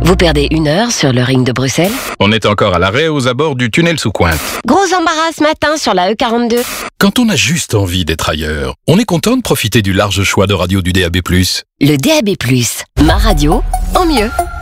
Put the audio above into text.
Vous perdez 1 heure sur le ring de Bruxelles. On est encore à l'arrêt aux abords du tunnel sous Cointe. Gros embarras ce matin sur la E42. Quand on a juste envie d'être ailleurs, on est content de profiter du large choix de radio du DAB+. Le DAB+, ma radio en mieux.